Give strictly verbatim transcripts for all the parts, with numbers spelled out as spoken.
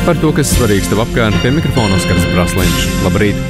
Par to, kas svarīgs tev apkārt, pie mikrofona Oskars Brasliņš. Labrīt!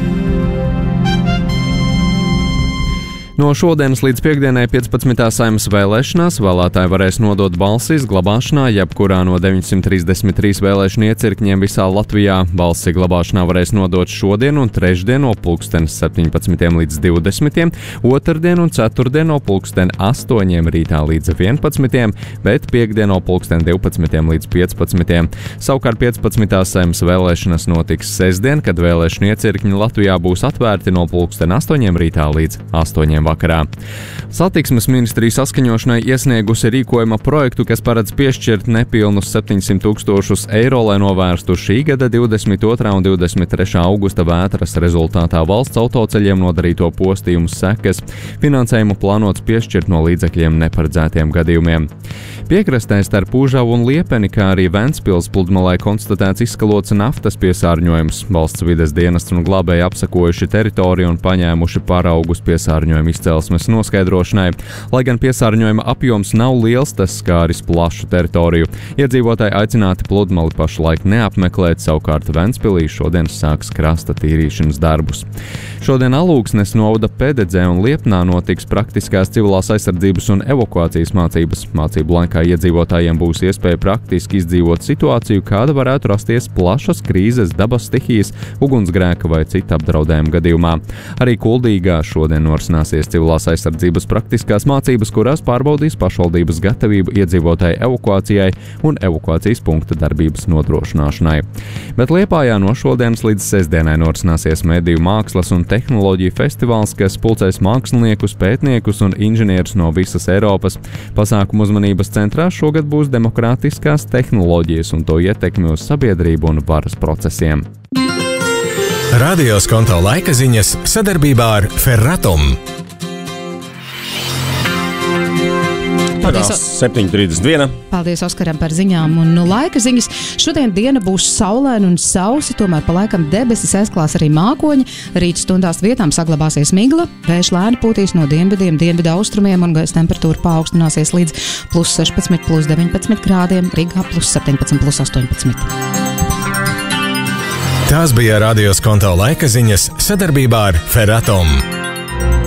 No šodienas līdz piekdienai piecpadsmitā Saeimas vēlēšanās vēlētāji varēs nodot balsis glabāšanā jebkurā no deviņsimt trīsdesmit trīs vēlēšanu iecirkņiem visā Latvijā. Balsi glabāšanā varēs nodot šodien un trešdien no pulksten septiņpadsmitiem līdz divdesmitiem, otrdien un ceturtdien no pulksten astoņiem rītā līdz vienpadsmitiem, bet piekdien no pulksten divpadsmitiem līdz piecpadsmitiem. Savukārt piecpadsmitā Saeimas vēlēšanas notiks sestdien, kad vēlēšanu iecirkņi Latvijā būs atvērti no pulksten astoņiem rītā līdz astoņiem vakarā. Satiksmes ministrija saskaņošanai iesniegusi rīkojuma projektu, kas paredz piešķirt nepilnus septiņsimt tūkstošus eiro, lai novērstu šī gada divdesmit otrā un divdesmit trešā augusta vētras rezultātā valsts autoceļiem nodarīto postījumu sekas. Finansējumu plānots piešķirt no līdzekļiem neparedzētiem gadījumiem. Piekrastē starp Pūžavu un Liepeni, kā arī Ventspils pludmalē konstatēts izskalots naftas piesārņojums. Valsts vides dienests un glābēji apsekojuši teritoriju un paņēmuši paraugus piesārņojumu izcelsmes noskaidrošanai. Lai gan piesārņojuma apjoms nav liels, tas skāris plašu teritoriju. Iedzīvotāji aicināti pludmali pašlaik neapmeklēt, savukārt Ventspilī šodien sāks krasta tīrīšanas darbus. Šodien Alūksnes novada Pededzē un Liepnā notiks praktiskās civilās aizsardzības un evakuācijas mācības. Mācību laikā iedzīvotājiem būs iespēja praktiski izdzīvot situāciju, kāda varētu rasties plašas krīzes, dabas stihijas, ugunsgrēka vai cita apdraudējuma gadījumā. Arī Kuldīgā šodien norisināsies civilās aizsardzības praktiskās mācības, kurās pārbaudīs pašvaldības gatavību iedzīvotāju evakuācijai un evakuācijas punkta darbības nodrošināšanai. Bet Liepājā no šodienas līdz sestdienai norisināsies mediju mākslas un tehnoloģiju festivāls, kas pulcēs māksliniekus, pētniekus un inženierus no visas Eiropas. Pasākumu uzmanības centrā šogad būs demokrātiskās tehnoloģijas un to ietekmi uz sabiedrību un varas procesiem. Radio Skonto laika ziņas sadarbībā ar Ferratum. Paldies, septiņi trīsdesmit viens. Paldies Oskaram par ziņām un laika ziņas. Šodien diena būs saulaina un sausa, tomēr pa laikam debesis aizklās arī mākoņi. Rīt stundās vietām saglabāsies migla, vējš lēni pūtīs no dienvidiem, dienvidu austrumiem un gaisa temperatūra paaugstināsies līdz plus sešpadsmit, plus deviņpadsmit grādiem, Rīgā plus septiņpadsmit, plus astoņpadsmit. Tās bija Radio Skonto laika ziņas sadarbībā ar Ferratum.